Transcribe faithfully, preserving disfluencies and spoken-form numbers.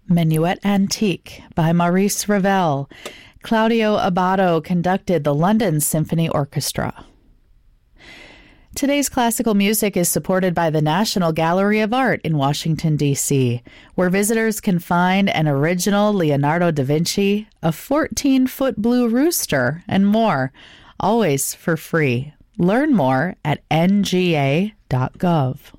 Minuet Antique by Maurice Ravel. Claudio Abbado conducted the London Symphony Orchestra. Today's classical music is supported by the National Gallery of Art in Washington, D C, where visitors can find an original Leonardo da Vinci, a fourteen-foot blue rooster, and more, always for free. Learn more at N G A dot gov.